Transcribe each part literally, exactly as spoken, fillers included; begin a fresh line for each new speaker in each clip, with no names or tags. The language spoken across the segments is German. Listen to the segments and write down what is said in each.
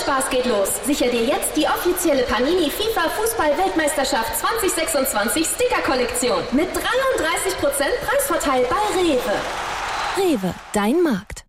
Spaß geht los. Sicher dir jetzt die offizielle Panini FIFA Fußball-Weltmeisterschaft zwanzig sechsundzwanzig Sticker-Kollektion mit dreiunddreißig Prozent Preisvorteil bei Rewe.
Rewe, dein Markt.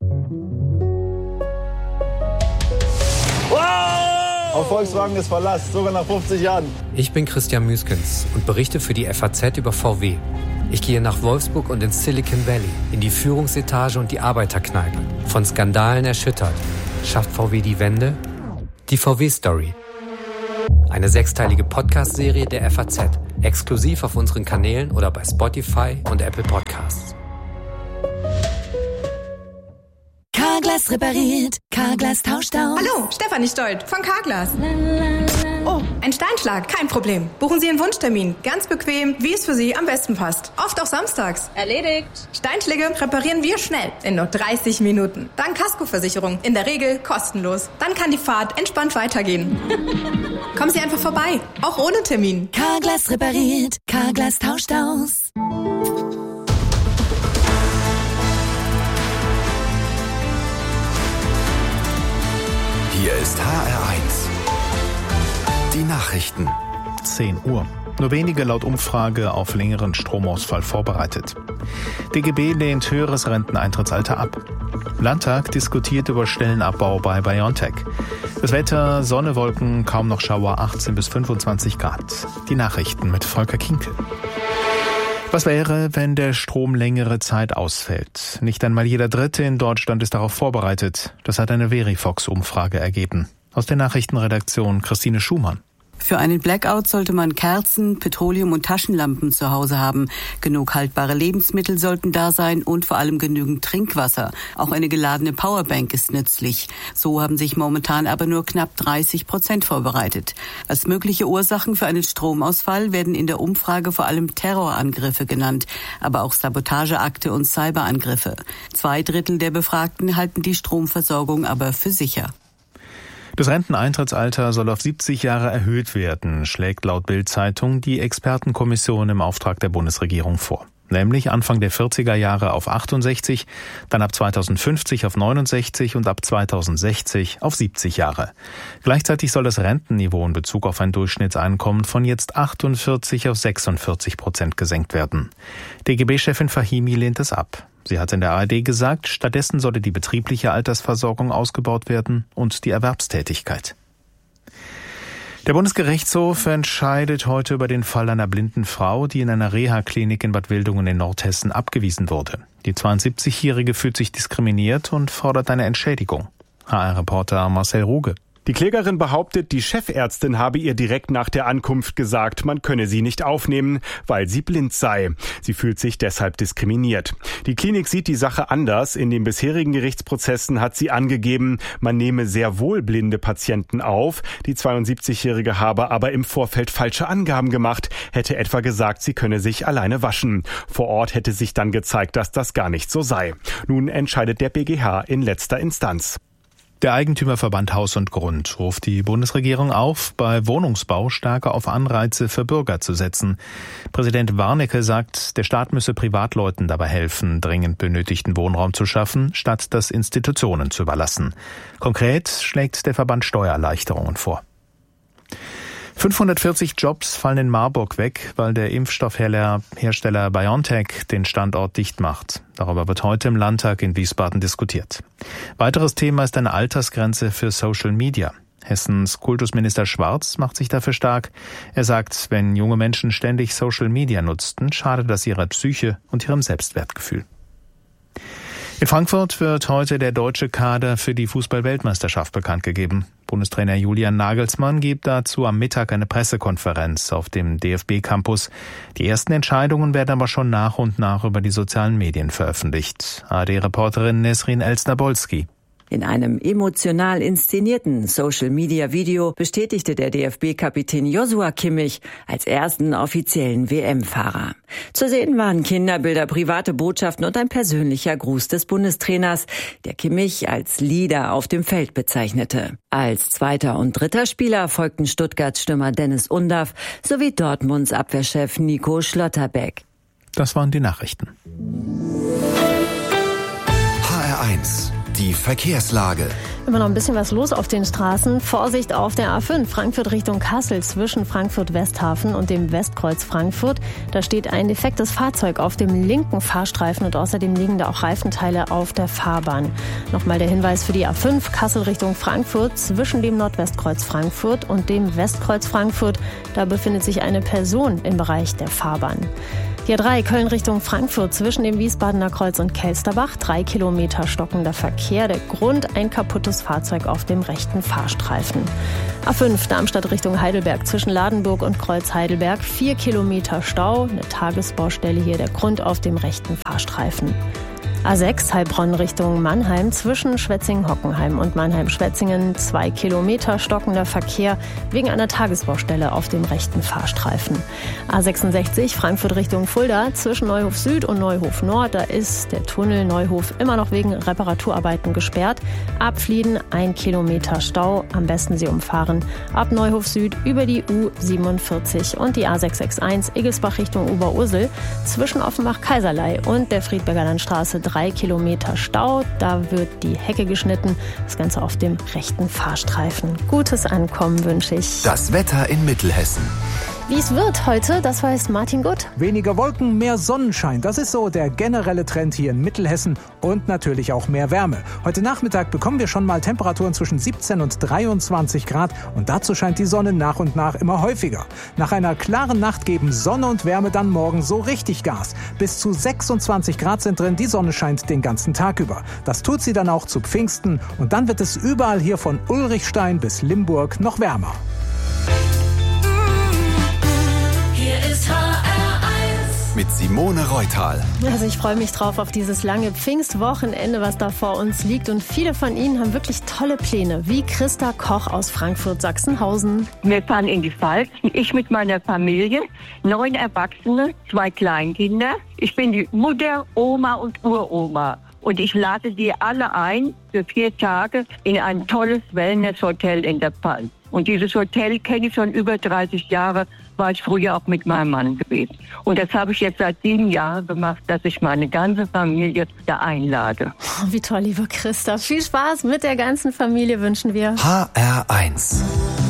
Auf Volkswagen ist Verlass, sogar nach fünfzig Jahren.
Ich bin Christian Müskens und berichte für die F A Z über V W. Ich gehe nach Wolfsburg und ins Silicon Valley, in die Führungsetage und die Arbeiterkneipe. Von Skandalen erschüttert. Schafft V W die Wende? Die V W-Story. Eine sechsteilige Podcast-Serie der F A Z. Exklusiv auf unseren Kanälen oder bei Spotify und Apple Podcasts.
Carglass repariert, Carglass tauscht aus.
Hallo, Stefanie Stolt von Carglass. Oh, ein Steinschlag, kein Problem. Buchen Sie Ihren Wunschtermin, ganz bequem, wie es für Sie am besten passt. Oft auch samstags.
Erledigt.
Steinschläge reparieren wir schnell, in nur dreißig Minuten. Dank Kaskoversicherung, in der Regel kostenlos. Dann kann die Fahrt entspannt weitergehen. Kommen Sie einfach vorbei, auch ohne Termin.
Carglass repariert, Carglass tauscht aus.
Hier ist H R eins. Die Nachrichten.
zehn Uhr. Nur wenige laut Umfrage auf längeren Stromausfall vorbereitet. D G B lehnt höheres Renteneintrittsalter ab. Landtag diskutiert über Stellenabbau bei BioNTech. Das Wetter, Sonne, Wolken, kaum noch Schauer, achtzehn bis fünfundzwanzig Grad. Die Nachrichten mit Volker Kinkel. Was wäre, wenn der Strom längere Zeit ausfällt? Nicht einmal jeder Dritte in Deutschland ist darauf vorbereitet. Das hat eine Verifox-Umfrage ergeben. Aus der Nachrichtenredaktion Christine Schumann.
Für einen Blackout sollte man Kerzen, Petroleum- und Taschenlampen zu Hause haben. Genug haltbare Lebensmittel sollten da sein und vor allem genügend Trinkwasser. Auch eine geladene Powerbank ist nützlich. So haben sich momentan aber nur knapp dreißig Prozent vorbereitet. Als mögliche Ursachen für einen Stromausfall werden in der Umfrage vor allem Terrorangriffe genannt, aber auch Sabotageakte und Cyberangriffe. Zwei Drittel der Befragten halten die Stromversorgung aber für sicher.
Das Renteneintrittsalter soll auf siebzig Jahre erhöht werden, schlägt laut Bild-Zeitung die Expertenkommission im Auftrag der Bundesregierung vor. Nämlich Anfang der vierziger Jahre auf achtundsechzig, dann ab zweitausendfünfzig auf neunundsechzig und ab zweitausendsechzig auf siebzig Jahre. Gleichzeitig soll das Rentenniveau in Bezug auf ein Durchschnittseinkommen von jetzt achtundvierzig auf sechsundvierzig Prozent gesenkt werden. D G B-Chefin Fahimi lehnt es ab. Sie hat in der A R D gesagt, stattdessen solle die betriebliche Altersversorgung ausgebaut werden und die Erwerbstätigkeit. Der Bundesgerichtshof entscheidet heute über den Fall einer blinden Frau, die in einer Reha-Klinik in Bad Wildungen in Nordhessen abgewiesen wurde. Die zweiundsiebzigjährige fühlt sich diskriminiert und fordert eine Entschädigung. H R-Reporter Marcel Ruge.
Die Klägerin behauptet, die Chefärztin habe ihr direkt nach der Ankunft gesagt, man könne sie nicht aufnehmen, weil sie blind sei. Sie fühlt sich deshalb diskriminiert. Die Klinik sieht die Sache anders. In den bisherigen Gerichtsprozessen hat sie angegeben, man nehme sehr wohl blinde Patienten auf. Die zweiundsiebzigjährige habe aber im Vorfeld falsche Angaben gemacht, hätte etwa gesagt, sie könne sich alleine waschen. Vor Ort hätte sich dann gezeigt, dass das gar nicht so sei. Nun entscheidet der B G H in letzter Instanz.
Der Eigentümerverband Haus und Grund ruft die Bundesregierung auf, bei Wohnungsbau stärker auf Anreize für Bürger zu setzen. Präsident Warnecke sagt, der Staat müsse Privatleuten dabei helfen, dringend benötigten Wohnraum zu schaffen, statt das Institutionen zu überlassen. Konkret schlägt der Verband Steuererleichterungen vor. fünfhundertvierzig Jobs fallen in Marburg weg, weil der Impfstoffhersteller BioNTech den Standort dicht macht. Darüber wird heute im Landtag in Wiesbaden diskutiert. Weiteres Thema ist eine Altersgrenze für Social Media. Hessens Kultusminister Schwarz macht sich dafür stark. Er sagt, wenn junge Menschen ständig Social Media nutzten, schadet das ihrer Psyche und ihrem Selbstwertgefühl. In Frankfurt wird heute der deutsche Kader für die Fußball-Weltmeisterschaft bekannt gegeben. Bundestrainer Julian Nagelsmann gibt dazu am Mittag eine Pressekonferenz auf dem D F B-Campus. Die ersten Entscheidungen werden aber schon nach und nach über die sozialen Medien veröffentlicht. A R D-Reporterin Nesrin Elsner-Bolski.
In einem emotional inszenierten Social-Media-Video bestätigte der D F B-Kapitän Joshua Kimmich als ersten offiziellen W M-Fahrer. Zu sehen waren Kinderbilder, private Botschaften und ein persönlicher Gruß des Bundestrainers, der Kimmich als Leader auf dem Feld bezeichnete. Als zweiter und dritter Spieler folgten Stuttgarts Stürmer Dennis Undaff sowie Dortmunds Abwehrchef Nico Schlotterbeck.
Das waren die Nachrichten.
H R eins. Die Verkehrslage.
Immer noch ein bisschen was los auf den Straßen. Vorsicht auf der A fünf, Frankfurt Richtung Kassel zwischen Frankfurt-Westhafen und dem Westkreuz Frankfurt. Da steht ein defektes Fahrzeug auf dem linken Fahrstreifen und außerdem liegen da auch Reifenteile auf der Fahrbahn. Nochmal der Hinweis für die A fünf, Kassel Richtung Frankfurt zwischen dem Nordwestkreuz Frankfurt und dem Westkreuz Frankfurt. Da befindet sich eine Person im Bereich der Fahrbahn. Die A drei Köln Richtung Frankfurt zwischen dem Wiesbadener Kreuz und Kelsterbach. Drei Kilometer stockender Verkehr. Der Grund, ein kaputtes Fahrzeug auf dem rechten Fahrstreifen. A fünf Darmstadt Richtung Heidelberg zwischen Ladenburg und Kreuz Heidelberg. Vier Kilometer Stau. Eine Tagesbaustelle hier. Der Grund auf dem rechten Fahrstreifen. A sechs Heilbronn Richtung Mannheim zwischen Schwetzingen-Hockenheim und Mannheim-Schwetzingen. Zwei Kilometer stockender Verkehr wegen einer Tagesbaustelle auf dem rechten Fahrstreifen. A sechsundsechzig Frankfurt Richtung Fulda zwischen Neuhof Süd und Neuhof Nord. Da ist der Tunnel Neuhof immer noch wegen Reparaturarbeiten gesperrt. Ab Flieden ein Kilometer Stau. Am besten Sie umfahren ab Neuhof Süd über die U siebenundvierzig und die A sechshundertsechsundsechzig Egelsbach Richtung Oberursel zwischen Offenbach-Kaiserlei und der Friedberger Landstraße. Drei Kilometer Stau, da wird die Hecke geschnitten. Das Ganze auf dem rechten Fahrstreifen. Gutes Ankommen wünsche ich.
Das Wetter in Mittelhessen.
Wie es wird heute, das weiß Martin Gutt.
Weniger Wolken, mehr Sonnenschein. Das ist so der generelle Trend hier in Mittelhessen und natürlich auch mehr Wärme. Heute Nachmittag bekommen wir schon mal Temperaturen zwischen siebzehn und dreiundzwanzig Grad und dazu scheint die Sonne nach und nach immer häufiger. Nach einer klaren Nacht geben Sonne und Wärme dann morgen so richtig Gas. Bis zu sechsundzwanzig Grad sind drin, die Sonne scheint den ganzen Tag über. Das tut sie dann auch zu Pfingsten und dann wird es überall hier von Ulrichstein bis Limburg noch wärmer.
Mit Simone Reutal.
Also ich freue mich drauf auf dieses lange Pfingstwochenende, was da vor uns liegt. Und viele von Ihnen haben wirklich tolle Pläne, wie Christa Koch aus Frankfurt-Sachsenhausen.
Wir fahren in die Pfalz, ich mit meiner Familie, neun Erwachsene, zwei Kleinkinder. Ich bin die Mutter, Oma und Uroma. Und ich lade die alle ein für vier Tage in ein tolles Wellness-Hotel in der Pfalz. Und dieses Hotel kenne ich schon über dreißig Jahre, war ich früher auch mit meinem Mann gewesen. Und das habe ich jetzt seit sieben Jahren gemacht, dass ich meine ganze Familie da einlade.
Oh, wie toll, liebe Christa. Viel Spaß mit der ganzen Familie wünschen wir.
H R eins